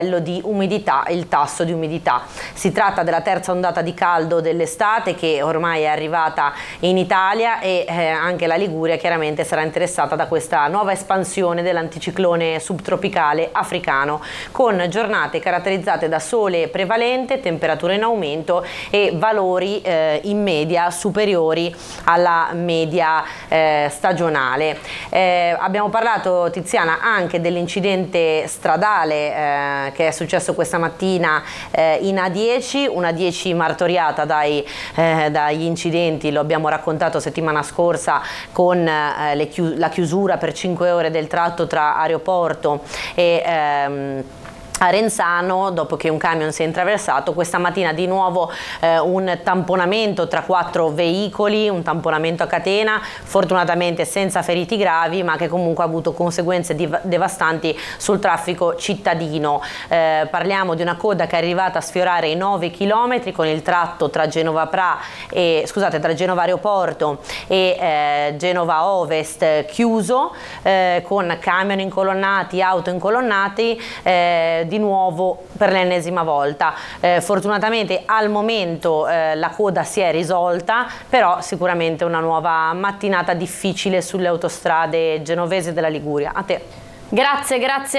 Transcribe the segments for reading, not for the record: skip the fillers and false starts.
di umidità, il tasso di umidità. Si tratta della terza ondata di caldo dell'estate che ormai è arrivata in Italia e anche la Liguria chiaramente sarà interessata da questa nuova espansione dell'anticiclone subtropicale africano, con giornate caratterizzate da sole prevalente, temperature in aumento e valori in media superiori alla media stagionale. Abbiamo parlato, Tiziana, anche dell'incidente stradale che è successo questa mattina in A10, una A10 martoriata dagli incidenti, lo abbiamo raccontato settimana scorsa con la chiusura per 5 ore del tratto tra aeroporto e Arenzano, dopo che un camion si è intraversato. Questa mattina di nuovo un tamponamento tra 4 veicoli, un tamponamento a catena, fortunatamente senza feriti gravi, ma che comunque ha avuto conseguenze devastanti sul traffico cittadino. Parliamo di una coda che è arrivata a sfiorare i 9 km con il tratto tra Genova Aeroporto e Genova Ovest chiuso, con camion incolonnati, auto incolonnati, di nuovo per l'ennesima volta. Fortunatamente al momento la coda si è risolta, però sicuramente una nuova mattinata difficile sulle autostrade genovesi della Liguria. A te. Grazie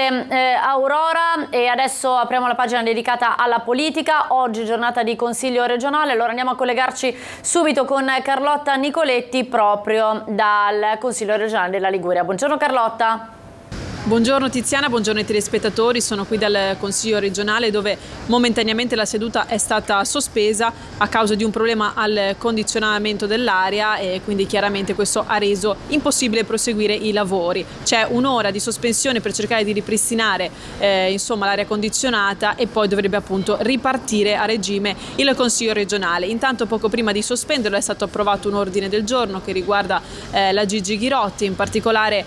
Aurora, e adesso apriamo la pagina dedicata alla politica. Oggi giornata di Consiglio regionale, allora andiamo a collegarci subito con Carlotta Nicoletti proprio dal Consiglio regionale della Liguria. Buongiorno Carlotta. Buongiorno Tiziana, buongiorno ai telespettatori, sono qui dal Consiglio regionale dove momentaneamente la seduta è stata sospesa a causa di un problema al condizionamento dell'aria e quindi chiaramente questo ha reso impossibile proseguire i lavori. C'è un'ora di sospensione per cercare di ripristinare l'aria condizionata e poi dovrebbe appunto ripartire a regime il Consiglio regionale. Intanto poco prima di sospenderlo è stato approvato un ordine del giorno che riguarda la Gigi Ghirotti, in particolare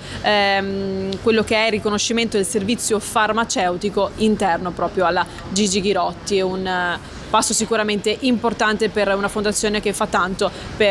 quello che è il riconoscimento del servizio farmaceutico interno proprio alla Gigi Ghirotti. È un passo sicuramente importante per una fondazione che fa tanto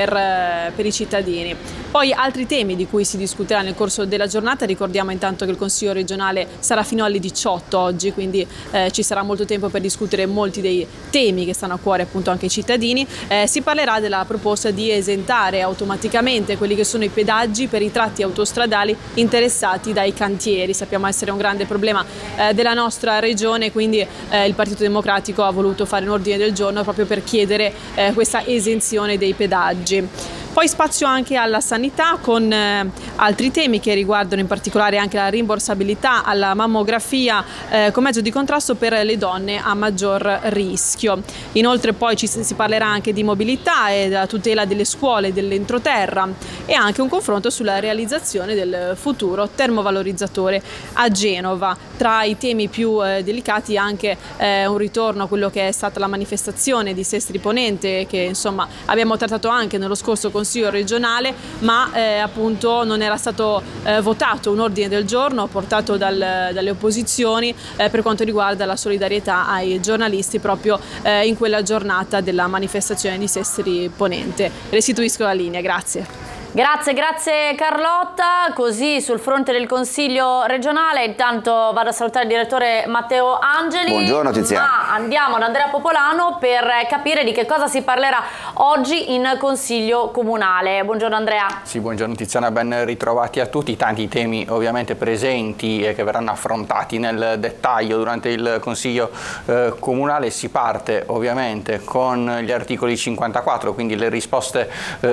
per i cittadini. Poi altri temi di cui si discuterà nel corso della giornata. Ricordiamo intanto che il Consiglio regionale sarà fino alle 18 oggi, quindi ci sarà molto tempo per discutere molti dei temi che stanno a cuore appunto anche ai cittadini. Si parlerà della proposta di esentare automaticamente quelli che sono i pedaggi per i tratti autostradali interessati dai cantieri. Sappiamo essere un grande problema della nostra regione, quindi il Partito Democratico ha voluto fare un ordine del giorno proprio per chiedere questa esenzione dei pedaggi. Poi spazio anche alla sanità con altri temi che riguardano in particolare anche la rimborsabilità alla mammografia come mezzo di contrasto per le donne a maggior rischio. Inoltre poi si parlerà anche di mobilità e della tutela delle scuole dell'entroterra e anche un confronto sulla realizzazione del futuro termovalorizzatore a Genova. Tra i temi più delicati anche un ritorno a quello che è stata la manifestazione di Sestri Ponente che insomma abbiamo trattato anche nello scorso Consiglio regionale, ma appunto non era stato votato un ordine del giorno portato dalle opposizioni per quanto riguarda la solidarietà ai giornalisti proprio in quella giornata della manifestazione di Sestri Ponente. Restituisco la linea, grazie. Grazie Carlotta. Così sul fronte del Consiglio regionale intanto vado a salutare il direttore Matteo Angeli. Buongiorno Tiziana. Ma andiamo da Andrea Popolano per capire di che cosa si parlerà oggi in Consiglio comunale. Buongiorno Andrea. Sì, buongiorno Tiziana, ben ritrovati a tutti. Tanti temi ovviamente presenti e che verranno affrontati nel dettaglio durante il Consiglio comunale. Si parte ovviamente con gli articoli 54, quindi le risposte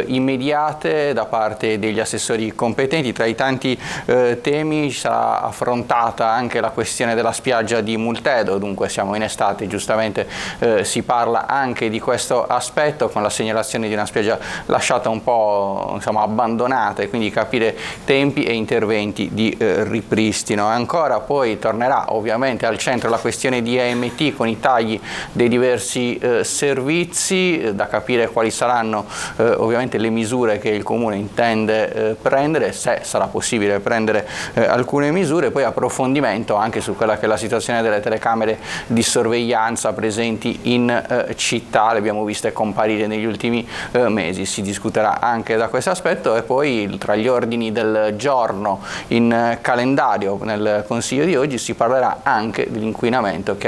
immediate da parte degli assessori competenti. Tra i tanti temi sarà affrontata anche la questione della spiaggia di Multedo, dunque siamo in estate, giustamente si parla anche di questo aspetto con la segnalazione di una spiaggia lasciata un po' abbandonata e quindi capire tempi e interventi di ripristino. Ancora poi tornerà ovviamente al centro la questione di EMT con i tagli dei diversi servizi, da capire quali saranno ovviamente le misure che il Comune intende prendere, se sarà possibile prendere alcune misure. Poi approfondimento anche su quella che è la situazione delle telecamere di sorveglianza presenti in città, le abbiamo viste comparire negli ultimi mesi, si discuterà anche da questo aspetto. E poi tra gli ordini del giorno in calendario nel Consiglio di oggi si parlerà anche dell'inquinamento che